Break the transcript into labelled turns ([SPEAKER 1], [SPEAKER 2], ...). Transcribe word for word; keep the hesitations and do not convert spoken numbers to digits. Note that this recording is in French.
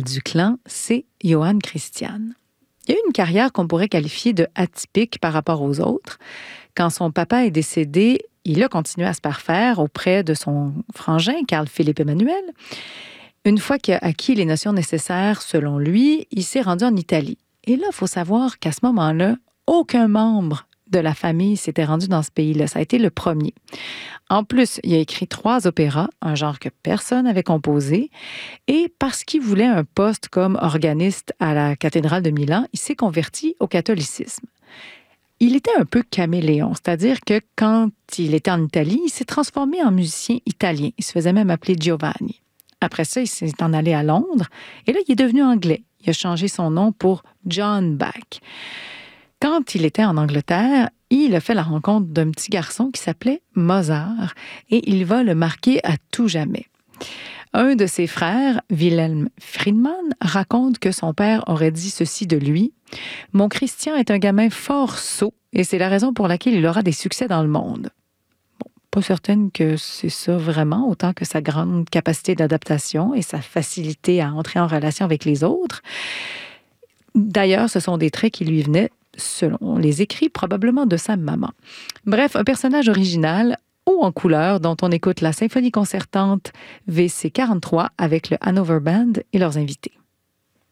[SPEAKER 1] idole du clan, c'est Johann Christian. Il a eu une carrière qu'on pourrait qualifier de atypique par rapport aux autres. Quand son papa est décédé, il a continué à se parfaire auprès de son frangin, Carl Philipp Emanuel. Une fois qu'il a acquis les notions nécessaires, selon lui, il s'est rendu en Italie. Et là, il faut savoir qu'à ce moment-là, aucun membre de la famille s'était rendu dans ce pays-là. Ça a été le premier. En plus, il a écrit trois opéras, un genre que personne n'avait composé. Et parce qu'il voulait un poste comme organiste à la cathédrale de Milan, il s'est converti au catholicisme. Il était un peu caméléon, c'est-à-dire que quand il était en Italie, il s'est transformé en musicien italien. Il se faisait même appeler Giovanni. Après ça, il s'est en allé à Londres. Et là, il est devenu anglais. Il a changé son nom pour John Bach. Quand il était en Angleterre, il a fait la rencontre d'un petit garçon qui s'appelait Mozart et il va le marquer à tout jamais. Un de ses frères, Wilhelm Friedmann, raconte que son père aurait dit ceci de lui: « Mon Christian est un gamin fort sot et c'est la raison pour laquelle il aura des succès dans le monde. » Bon, pas certaine que c'est ça vraiment, autant que sa grande capacité d'adaptation et sa facilité à entrer en relation avec les autres. D'ailleurs, ce sont des traits qui lui venaient, selon les écrits, probablement de sa maman. Bref, un personnage original, haut en couleur, dont on écoute la symphonie concertante V C quarante-trois avec le Hanover Band et leurs invités.